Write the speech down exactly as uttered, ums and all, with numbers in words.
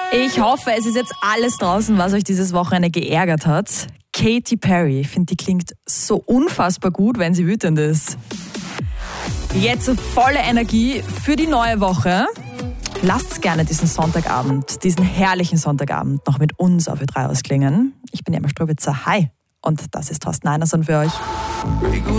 Ich hoffe, es ist jetzt alles draußen, was euch dieses Wochenende geärgert hat. Katy Perry, ich finde, die klingt so unfassbar gut, wenn sie wütend ist. Jetzt volle Energie für die neue Woche. Lasst gerne diesen Sonntagabend, diesen herrlichen Sonntagabend noch mit uns auf Ö drei ausklingen. Ich bin Emma Strubitzer, hi. Und das ist Thorsten Einerson für euch.